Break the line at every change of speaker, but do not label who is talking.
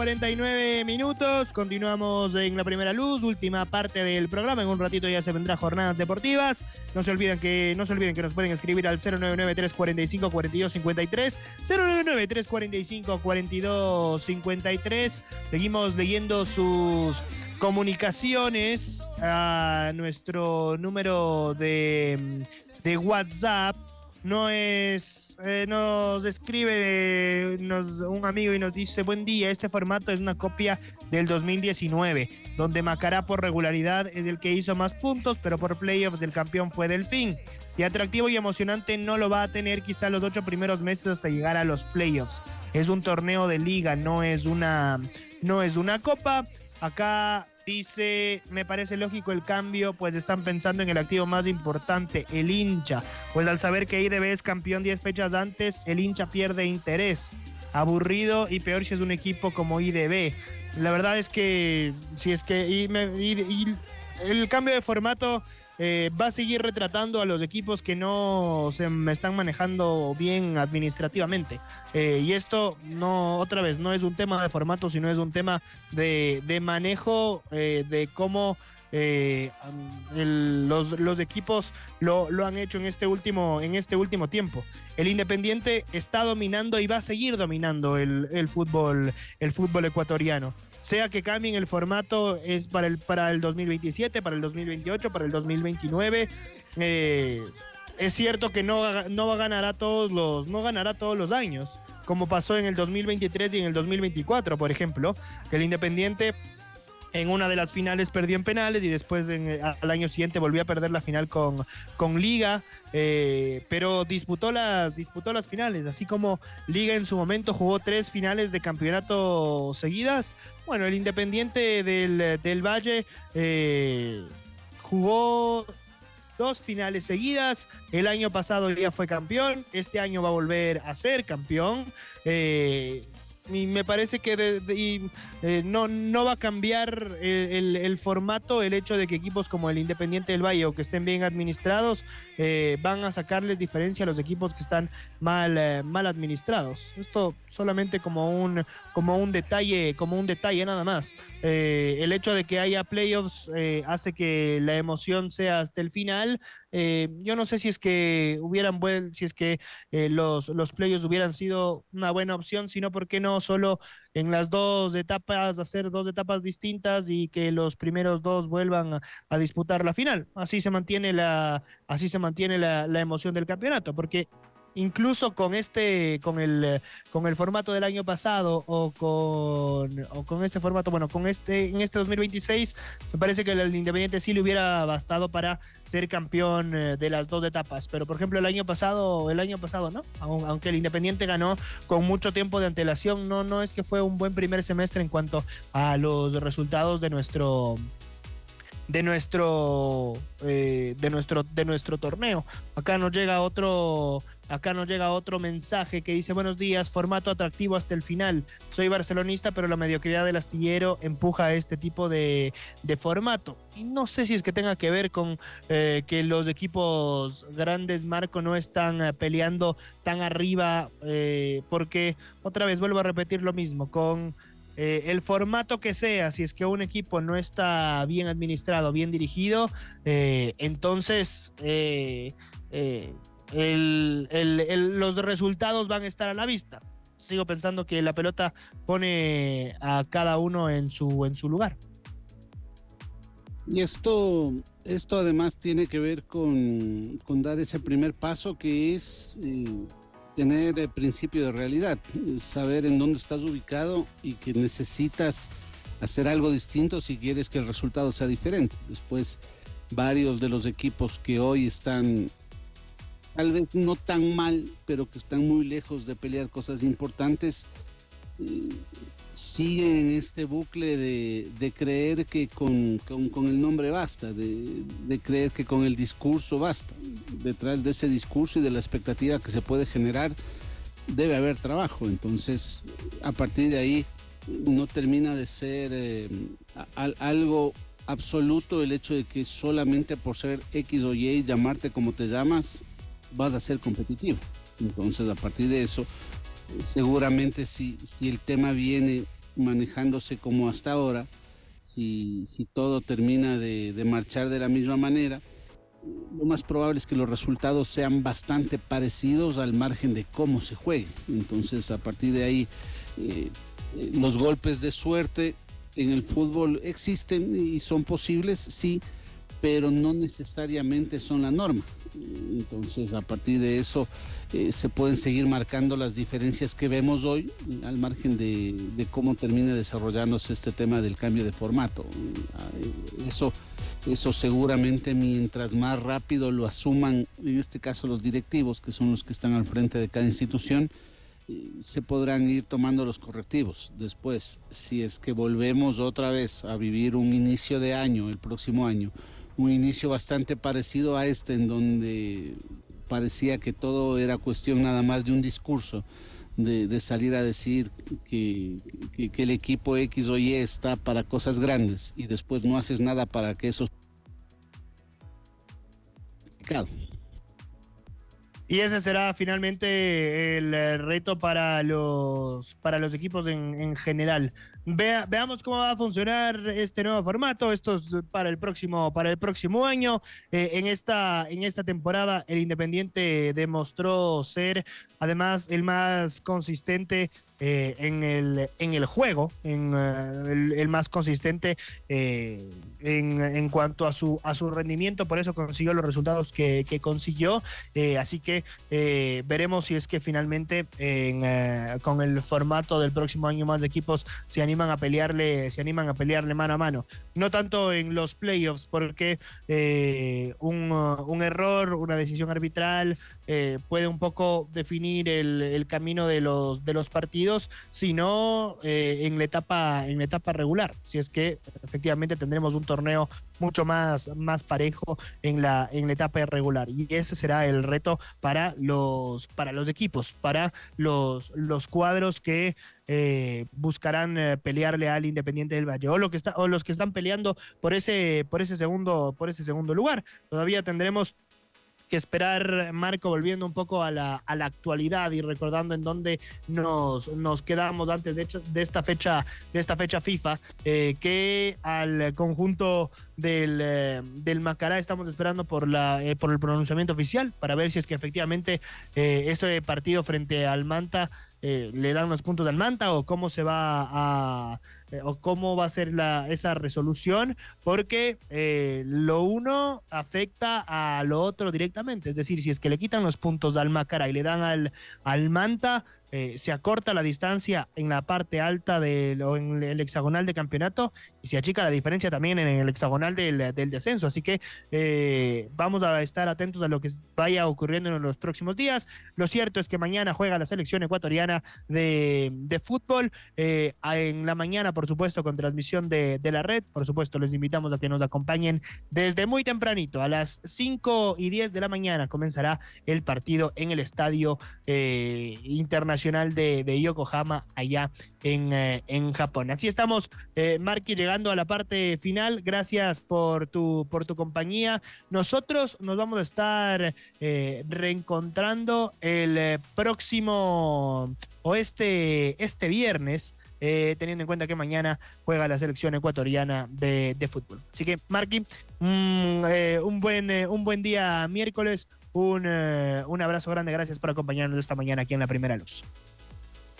49 minutos, continuamos en La Primera Luz, última parte del programa. En un ratito ya se vendrá Jornadas Deportivas. No se olviden que nos pueden escribir al 099-345-4253, 099-345-4253. Seguimos leyendo sus comunicaciones a nuestro número de WhatsApp. Nos escribe un amigo y nos dice: buen día, este formato es una copia del 2019, donde Macará por regularidad es el que hizo más puntos, pero por playoffs el campeón fue Delfín. Y atractivo y emocionante no lo va a tener quizá los 8 primeros meses hasta llegar a los playoffs. Es un torneo de liga, no es una copa. Acá dice: me parece lógico el cambio, pues están pensando en el activo más importante, el hincha. Pues al saber que IDB es campeón 10 fechas antes, el hincha pierde interés. Aburrido y peor si es un equipo como IDB. La verdad es que si es que el cambio de formato va a seguir retratando a los equipos que no se están manejando bien administrativamente. Y esto no es un tema de formato, sino es un tema de manejo, de cómo los equipos lo han hecho en este último tiempo. El Independiente está dominando y va a seguir dominando el fútbol ecuatoriano. Sea que cambien el formato, es para el 2027, para el 2028, para el 2029. Es cierto que no ganará todos los años, como pasó en el 2023 y en el 2024, por ejemplo, que el Independiente en una de las finales perdió en penales y después al año siguiente volvió a perder la final con Liga, pero disputó las finales, así como Liga en su momento jugó 3 finales de campeonato seguidas. Bueno, el Independiente del Valle jugó 2 finales seguidas. El año pasado ya fue campeón, este año va a volver a ser campeón. Y me parece que no va a cambiar el formato, el hecho de que equipos como el Independiente del Valle o que estén bien administrados van a sacarles diferencia a los equipos que están mal administrados. Esto solamente como un detalle nada más. El hecho de que haya playoffs hace que la emoción sea hasta el final. Yo no sé si es que los playoffs hubieran sido una buena opción, sino porque no solo en las 2 etapas, hacer 2 etapas distintas y que los primeros 2 vuelvan a disputar la final. Así se mantiene la emoción del campeonato, porque incluso con el formato del año pasado o con este formato, en este 2026, me parece que el Independiente sí le hubiera bastado para ser campeón de las 2 etapas. Pero por ejemplo el año pasado no, aunque el Independiente ganó con mucho tiempo de antelación, no es que fue un buen primer semestre en cuanto a los resultados de nuestro torneo. Acá nos llega otro mensaje que dice: buenos días, formato atractivo hasta el final. Soy barcelonista, pero la mediocridad del astillero empuja a este tipo de formato. Y no sé si es que tenga que ver con que los equipos grandes, Marco, no están peleando tan arriba, porque otra vez vuelvo a repetir lo mismo, con el formato que sea, si es que un equipo no está bien administrado, bien dirigido, entonces los resultados van a estar a la vista. Sigo pensando que la pelota pone a cada uno en su lugar.
Y esto además tiene que ver con dar ese primer paso, que es tener el principio de realidad, saber en dónde estás ubicado y que necesitas hacer algo distinto si quieres que el resultado sea diferente. Después, varios de los equipos que hoy están tal vez no tan mal, pero que están muy lejos de pelear cosas importantes, siguen en este bucle de creer que con el nombre basta, de creer que con el discurso basta. Detrás de ese discurso y de la expectativa que se puede generar debe haber trabajo. Entonces, a partir de ahí no termina de ser algo absoluto el hecho de que solamente por ser X o Y, llamarte como te llamas, vas a ser competitivo. Entonces, a partir de eso, seguramente si el tema viene manejándose como hasta ahora, si todo termina de marchar de la misma manera, lo más probable es que los resultados sean bastante parecidos al margen de cómo se juegue. Entonces, a partir de ahí, los golpes de suerte en el fútbol existen y son posibles, sí, pero no necesariamente son la norma. Entonces, a partir de eso, se pueden seguir marcando las diferencias que vemos hoy, al margen de cómo termine desarrollándose este tema del cambio de formato. Eso seguramente, mientras más rápido lo asuman, en este caso los directivos, que son los que están al frente de cada institución, se podrán ir tomando los correctivos. Después, si es que volvemos otra vez a vivir un inicio de año, el próximo año, un inicio bastante parecido a este, en donde parecía que todo era cuestión nada más de un discurso, de salir a decir que el equipo X o Y está para cosas grandes y después no haces nada para que eso...
Y ese será finalmente el reto para los equipos en general. Veamos cómo va a funcionar este nuevo formato. Esto es para el próximo año. En esta temporada el Independiente demostró ser además el más consistente en el juego, el más consistente en cuanto a su rendimiento. Por eso consiguió los resultados que consiguió. Así que veremos si es que finalmente con el formato del próximo año más de equipos se animan a pelearle mano a mano. No tanto en los playoffs, porque un error, una decisión arbitral puede un poco definir el camino de los partidos, sino en la etapa regular. Si es que efectivamente tendremos un torneo mucho más parejo en la etapa regular, y ese será el reto para los equipos, para los cuadros que buscarán pelearle al Independiente del Valle, o los que están peleando por ese segundo lugar. Todavía tendremos que esperar, Marco, volviendo un poco a la actualidad y recordando en dónde nos quedamos antes de esta fecha FIFA, que al conjunto del Macará estamos esperando por el pronunciamiento oficial para ver si es que efectivamente ese partido frente al Manta le dan los puntos al Manta, o cómo va a ser esa resolución, porque lo uno afecta a lo otro directamente. Es decir, si es que le quitan los puntos al Macará y le dan al Manta, se acorta la distancia en la parte alta o en el hexagonal de campeonato, y se achica la diferencia también en el hexagonal del descenso. Así que vamos a estar atentos a lo que vaya ocurriendo en los próximos días. Lo cierto es que mañana juega la selección ecuatoriana de fútbol, en la mañana, por supuesto, con transmisión de la red. Por supuesto, les invitamos a que nos acompañen desde muy tempranito. A las 5:10 de la mañana comenzará el partido en el estadio internacional de Yokohama, allá en Japón. Así estamos, Marky, llegando a la parte final. Gracias por tu compañía. Nosotros nos vamos a estar reencontrando el próximo o este viernes, teniendo en cuenta que mañana juega la selección ecuatoriana de fútbol. Así que, Marky, un buen día miércoles. Un abrazo grande, gracias por acompañarnos esta mañana aquí en La Primera Luz.